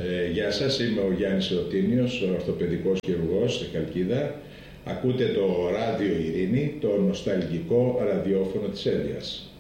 Γεια σας, είμαι ο Γιάννης Ρωτίνιος, ο ορθοπαιδικός χειρουργός στη Χαλκίδα. Ακούτε το Ράδιο Ειρήνη, το νοσταλγικό ραδιόφωνο της Ένδειας.